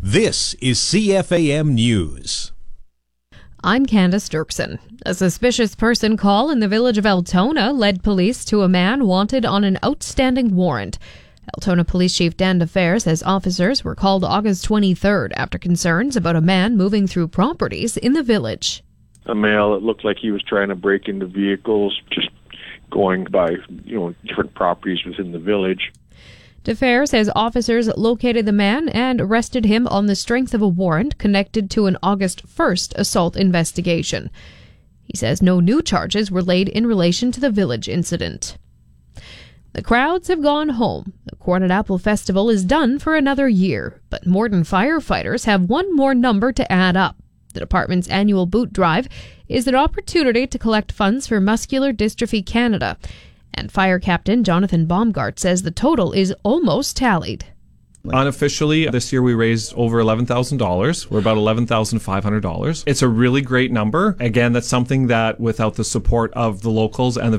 This is CFAM News. I'm Candace Dirksen. A suspicious person call in the village of Altona led police to a man wanted on an outstanding warrant. Altona Police Chief Dan DeFer says officers were called August 23rd after concerns about a man moving through properties in the village. A male, it looked like he was trying to break into vehicles, just going by, different properties within the village. DeFer says officers located the man and arrested him on the strength of a warrant connected to an August 1st assault investigation. He says no new charges were laid in relation to the village incident. The crowds have gone home. The Corn and Apple Festival is done for another year, but Morden firefighters have one more number to add up. The department's annual boot drive is an opportunity to collect funds for Muscular Dystrophy Canada. And Fire Captain Jonathan Baumgart says the total is almost tallied. Unofficially, this year we raised over $11,000. We're about $11,500. It's a really great number. Again, that's something that without the support of the locals and the